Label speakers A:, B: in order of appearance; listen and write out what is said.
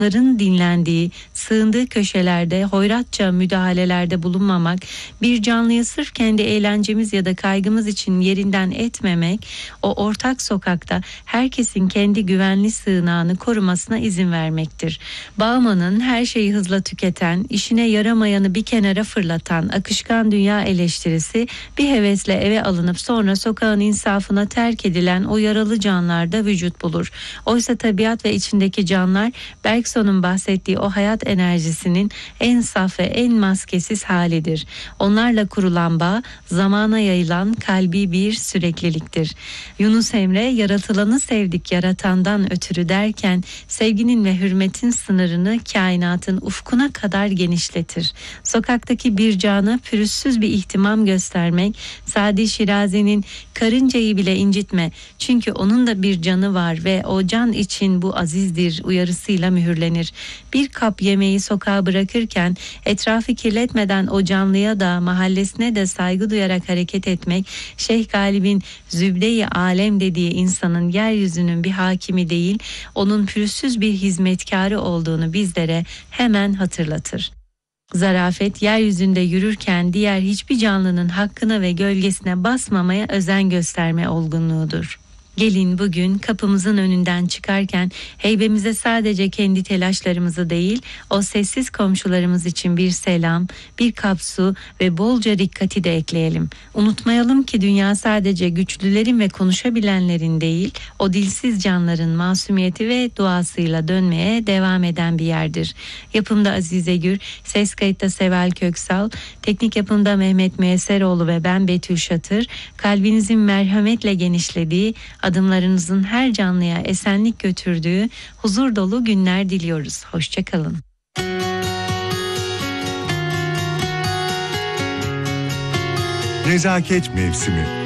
A: dinlendiği, sığındığı köşelerde hoyratça müdahalelerde bulunmamak, bir canlıyı sırf kendi eğlencemiz ya da kaygımız için yerinden etmemek, o ortak sokakta herkesin kendi güvenli sığınağını korumasına izin vermektir. Bauman'ın her şeyi hızla tüketen, işine yaramayanı bir kenara fırlatan akışkan dünya eleştirisi bir hevesle eve alınıp sonra sokağın insafına terk edilen o yaralı canlarda vücut bulur. Oysa tabiat ve içindeki canlar Bergson'un bahsettiği o hayat enerjisinin en saf ve en maskesiz halidir. Onlarla kurulan bağ zamana yayılan kalbi bir sürekliliktir. Yunus Emre yaratılanı sevdik yaratandan ötürü derken sevginin ve hürmetin sınırını kainatın ufkuna kadar genişletir. Sokaktaki bir cana pürüzsüz bir ihtimam göstermek, Sadi Şirazi'nin karıncayı bile incitme çünkü onun da bir canı var ve o can için bu azizdir uyarısıyla mühürlenir. Bir kap yemeği sokağa bırakırken etrafı kirletmeden o canlıya da mahallesine de saygı duyarak hareket etmek, Şeyh Galip'in zübde-i alem dediği insanın yeryüzünün bir hakimi değil, onun pürüzsüz bir hizmetkarı olduğunu bizlere hemen hatırlatır. Zarafet yeryüzünde yürürken diğer hiçbir canlının hakkına ve gölgesine basmamaya özen gösterme olgunluğudur. Gelin bugün kapımızın önünden çıkarken heybemize sadece kendi telaşlarımızı değil, o sessiz komşularımız için bir selam, bir kap su ve bolca dikkati de ekleyelim. Unutmayalım ki dünya sadece güçlülerin ve konuşabilenlerin değil, o dilsiz canların masumiyeti ve duasıyla dönmeye devam eden bir yerdir. Yapımda Azize Gür, ses kayıtta Seval Köksal, teknik yapımda Mehmet Müesseroğlu ve ben Betül Şatır, kalbinizin merhametle genişlediği, adımlarınızın her canlıya esenlik götürdüğü huzur dolu günler diliyoruz. Hoşçakalın.
B: Nezaket mevsimi.